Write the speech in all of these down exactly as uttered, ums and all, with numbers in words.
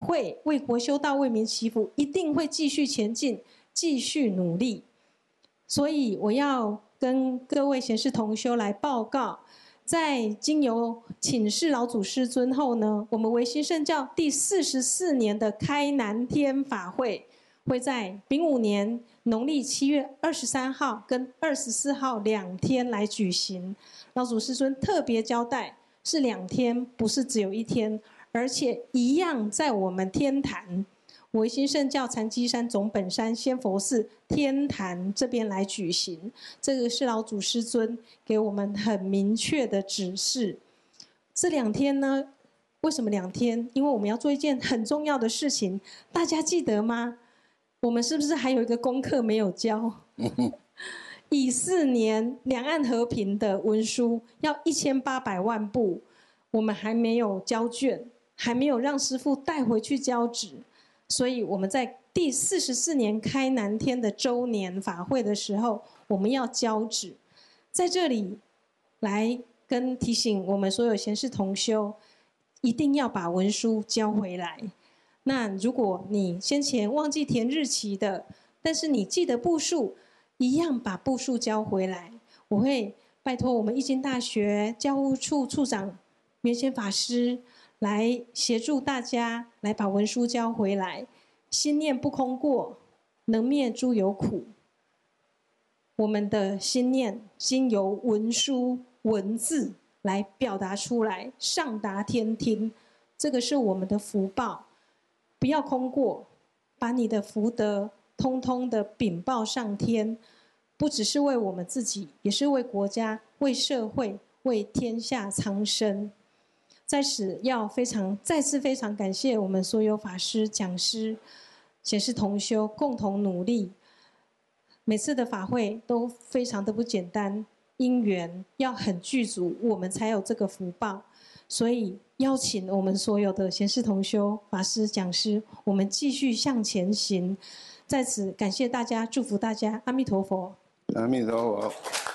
会为国修道、为民祈福，一定会继续前进，继续努力。所以我要跟各位贤士同修来报告，在经由请示老祖师尊后呢，我们维新圣教第四十四年的开南天法会，会在丙午年农历七月二十三号跟二十四号两天来举行。老祖师尊特别交代，是两天，不是只有一天，而且一样在我们天坛维新圣教禅机山总本山仙佛寺天坛这边来举行。这个是老祖师尊给我们很明确的指示。这两天呢，为什么两天？因为我们要做一件很重要的事情，大家记得吗？我们是不是还有一个功课没有交？乙巳年两岸和平的文书要一千八百万部，我们还没有交卷，还没有让师父带回去交纸。所以我们在第四十四年开南天的周年法会的时候，我们要交纸。在这里来跟提醒我们所有贤士同修，一定要把文书交回来。那如果你先前忘记填日期的，但是你记得步数，一样把步数交回来。我会拜托我们义经大学教务处处长圆贤法师来协助大家来把文书交回来。心念不空过，能灭诸有苦。我们的心念经由文书文字来表达出来，上达天听，这个是我们的福报。不要空过，把你的福德通通的禀报上天，不只是为我们自己，也是为国家、为社会、为天下苍生。在此要非常再次非常感谢我们所有法师、讲师、贤士同修共同努力。每次的法会都非常的不简单，因缘要很具足，我们才有这个福报。所以邀请我们所有的贤士同修、法师、讲师，我们继续向前行。在此感谢大家，祝福大家，阿弥陀佛。 阿弥陀佛。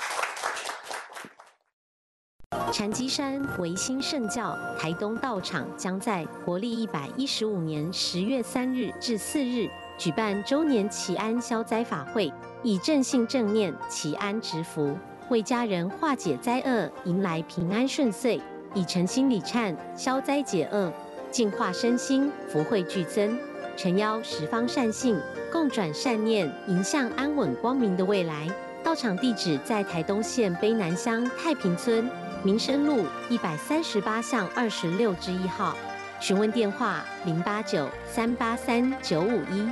禅机山维新圣教台东道场将在国历一百一十五年十月三日至四日举办周年祈安消灾法会，以正信正念祈安植福，为家人化解灾厄，迎来平安顺遂，以诚心礼忏消灾解厄，净化身心，福慧俱增。诚邀十方善信共转善念，迎向安稳光明的未来。道场地址在台东县卑南乡太平村民生路一百三十八巷二十六之一号，询问电话零八九三八三九五一。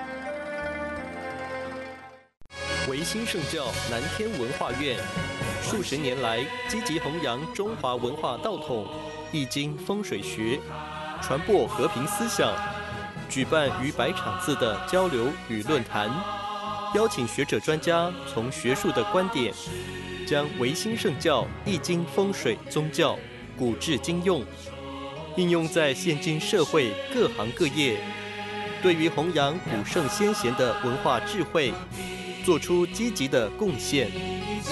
维新圣教南天文化院数十年来积极弘扬中华文化道统、易经风水学，传播和平思想，举办逾百场次的交流与论坛，邀请学者专家从学术的观点，将维新圣教易经风水宗教古至今用，应用在现今社会各行各业，对于弘扬古圣先贤的文化智慧，做出积极的贡献。